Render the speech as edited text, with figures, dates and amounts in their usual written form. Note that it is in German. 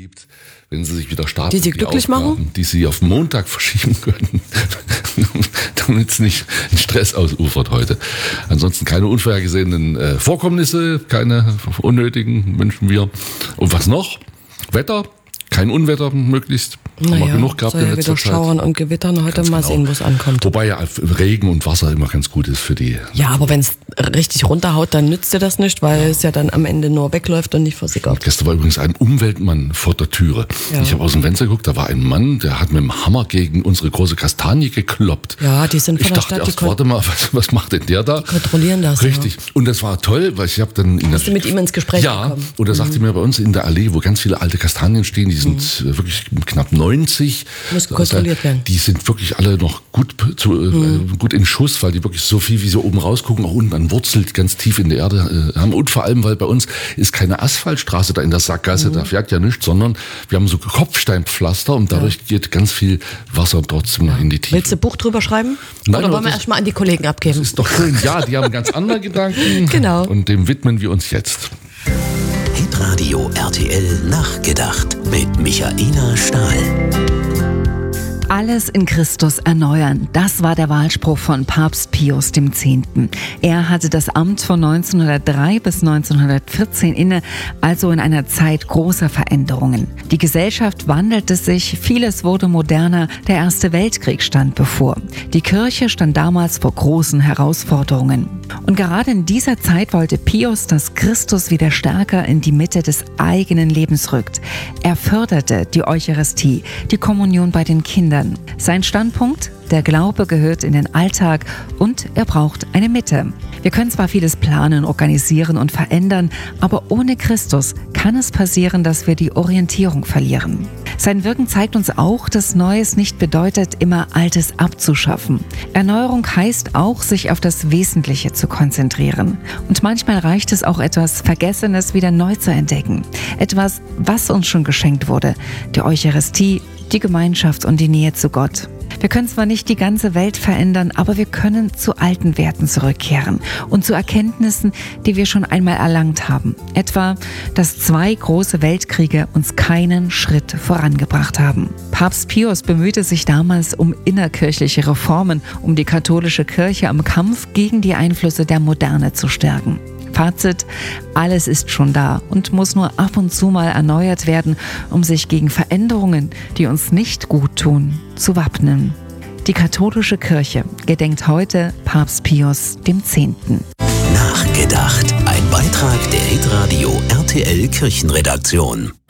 gibt, wenn sie sich wieder starten, die sie glücklich machen, die sie auf Montag verschieben können, damit es nicht in Stress ausufert heute. Ansonsten keine unvorhergesehenen Vorkommnisse, keine unnötigen wünschen wir. Und was noch? Wetter, kein Unwetter möglichst. Haben wir genug gehabt in letzter Zeit. Schauern und Gewittern heute mal sehen, wo es ankommt. Wobei ja Regen und Wasser immer ganz gut ist für die. Ja, aber wenn es richtig runterhaut, dann nützt dir das nicht, weil es ja dann am Ende nur wegläuft und nicht versickert. Gestern war übrigens ein Umweltmann vor der Türe. Ja. Ich habe aus dem Fenster geguckt, da war ein Mann, der hat mit dem Hammer gegen unsere große Kastanie gekloppt. Ja, die sind von der Stadt. Ich dachte erst, warte mal, was macht denn der da? Kontrollieren das. Richtig. Ja. Und das war toll, weil ich habe dann... Bist du mit ihm ins Gespräch gekommen? Und er sagte mir, bei uns in der Allee, wo ganz viele alte Kastanien stehen, die sind wirklich knapp 90. Müssen kontrolliert werden. Die sind wirklich alle noch gut in Schuss, weil die wirklich so viel, wie sie oben rausgucken, auch unten an Wurzel ganz tief in der Erde haben. Und vor allem, weil bei uns ist keine Asphaltstraße da in der Sackgasse, da fährt ja nichts, sondern wir haben so Kopfsteinpflaster und dadurch geht ganz viel Wasser trotzdem noch in die Tiefe. Willst du ein Buch drüber schreiben? Nein, oder wollen wir erstmal an die Kollegen abgeben? Das ist doch schön. Ja, die haben ganz andere Gedanken. Genau. Und dem widmen wir uns jetzt. Hitradio RTL Nachgedacht mit Michaela Stahl. Alles in Christus erneuern, das war der Wahlspruch von Papst Pius X. Er hatte das Amt von 1903 bis 1914 inne, also in einer Zeit großer Veränderungen. Die Gesellschaft wandelte sich, vieles wurde moderner, der Erste Weltkrieg stand bevor. Die Kirche stand damals vor großen Herausforderungen. Und gerade in dieser Zeit wollte Pius, dass Christus wieder stärker in die Mitte des eigenen Lebens rückt. Er förderte die Eucharistie, die Kommunion bei den Kindern. Sein Standpunkt? Der Glaube gehört in den Alltag und er braucht eine Mitte. Wir können zwar vieles planen, organisieren und verändern, aber ohne Christus kann es passieren, dass wir die Orientierung verlieren. Sein Wirken zeigt uns auch, dass Neues nicht bedeutet, immer Altes abzuschaffen. Erneuerung heißt auch, sich auf das Wesentliche zu konzentrieren. Und manchmal reicht es auch, etwas Vergessenes wieder neu zu entdecken. Etwas, was uns schon geschenkt wurde. Die Eucharistie, die Gemeinschaft und die Nähe zu Gott. Wir können zwar nicht die ganze Welt verändern, aber wir können zu alten Werten zurückkehren und zu Erkenntnissen, die wir schon einmal erlangt haben. Etwa, dass 2 große Weltkriege uns keinen Schritt vorangebracht haben. Papst Pius bemühte sich damals um innerkirchliche Reformen, um die katholische Kirche am Kampf gegen die Einflüsse der Moderne zu stärken. Fazit: Alles ist schon da und muss nur ab und zu mal erneuert werden, um sich gegen Veränderungen, die uns nicht gut tun, zu wappnen. Die katholische Kirche gedenkt heute Papst Pius X. Nachgedacht. Ein Beitrag der Hitradio RTL Kirchenredaktion.